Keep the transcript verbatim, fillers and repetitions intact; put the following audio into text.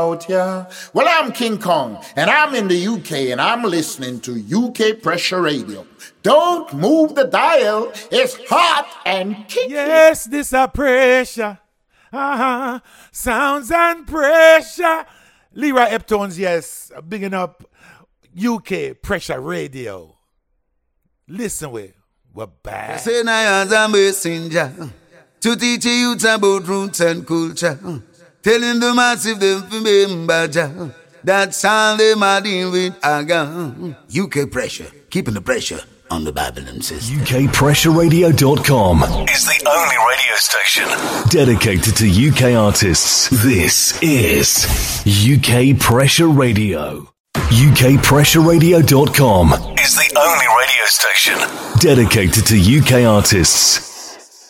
out here. Well, I'm King Kong, and I'm in the U K, and I'm listening to U K Pressure Radio. Don't move the dial. It's hot and kicking. Yes, this a pressure. Uh-huh. Sounds and pressure. Leroy Eptones, yes. Bigging up U K Pressure Radio. Listen, we, we're back. Say I am a messenger to teach you about roots and culture. Telling the massive them to remember. That's all they are dealing with. Aga. U K Pressure, keeping the pressure on the Babylon system. U K Pressure Radio dot com is the only radio station dedicated to U K artists. This is U K Pressure Radio. U K Pressure Radio dot com is the only radio station dedicated to U K artists.